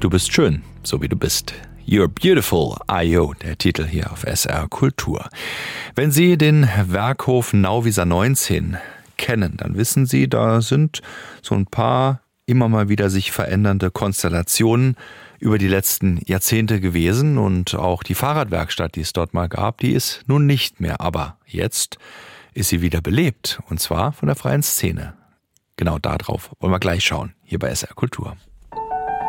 Du bist schön, so wie du bist. You're Beautiful, I.O., der Titel hier auf SR Kultur. Wenn Sie den Werkhof Nauwieser 19 kennen, dann wissen Sie, da sind so ein paar immer mal wieder sich verändernde Konstellationen über die letzten Jahrzehnte gewesen. Und auch die Fahrradwerkstatt, die es dort mal gab, die ist nun nicht mehr. Aber jetzt ist sie wieder belebt, und zwar von der freien Szene. Genau darauf wollen wir gleich schauen, hier bei SR Kultur.